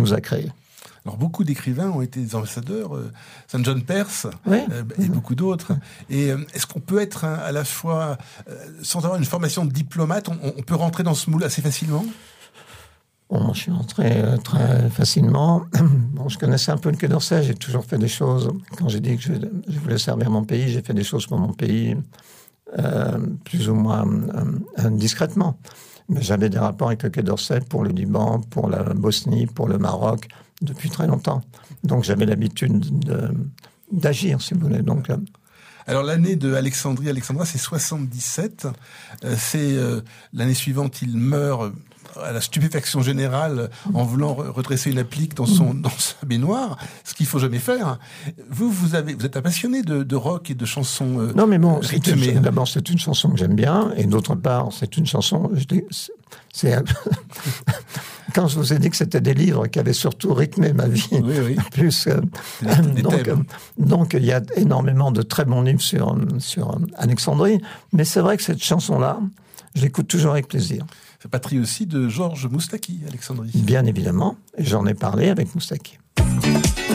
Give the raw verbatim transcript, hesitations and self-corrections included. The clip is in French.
nous a créés. Alors, beaucoup d'écrivains ont été des ambassadeurs, euh, Saint John Perse, oui. euh, et beaucoup d'autres. Et euh, est-ce qu'on peut être hein, à la fois, euh, sans avoir une formation de diplomate, on, on peut rentrer dans ce moule assez facilement ? Bon, je suis entré euh, très facilement. Bon, je connaissais un peu le Quai d'Orsay, j'ai toujours fait des choses. Quand j'ai dit que je, je voulais servir mon pays, j'ai fait des choses pour mon pays, euh, plus ou moins euh, discrètement. Mais j'avais des rapports avec le Quai d'Orsay pour le Liban, pour la Bosnie, pour le Maroc, depuis très longtemps. Donc j'avais l'habitude de, d'agir, si vous voulez. Donc, euh... Alors l'année de Alexandrie, Alexandra, c'est soixante-dix-sept. Euh, c'est euh, l'année suivante, il meurt à la stupéfaction générale en voulant redresser une applique dans son dans sa baignoire, ce qu'il faut jamais faire. Vous, vous avez, vous êtes un passionné de, de rock et de chansons euh, non, mais bon, rythmées. C'est une, d'abord, c'est une chanson que j'aime bien, et d'autre part, c'est une chanson. Je dis, c'est quand je vous ai dit que c'était des livres qui avaient surtout rythmé ma vie, oui, oui. plus euh, des, des donc, euh, donc il y a énormément de très bons livres sur sur Alexandrie, mais c'est vrai que cette chanson-là, je l'écoute toujours avec plaisir. C'est patrie aussi de Georges Moustaki, Alexandrie. Bien évidemment, et j'en ai parlé avec Moustaki.